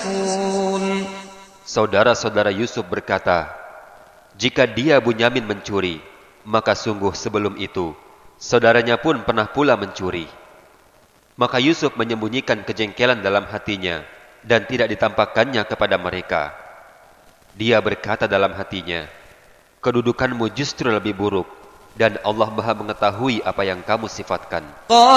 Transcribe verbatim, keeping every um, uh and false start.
فاسقون. Saudara-saudara Yusuf berkata, jika dia Bunyamin mencuri, maka sungguh sebelum itu saudaranya pun pernah pula mencuri. Maka Yusuf menyembunyikan kejengkelan dalam hatinya dan tidak ditampakkannya kepada mereka. Dia berkata dalam hatinya, kedudukanmu justru lebih buruk dan Allah Maha mengetahui apa yang kamu sifatkan.